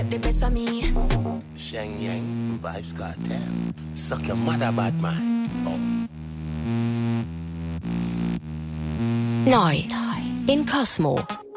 the best of me. Sheng Yang, Vibes Cartel. Suck your mother, bad man. Oh. Neu in Cosmo.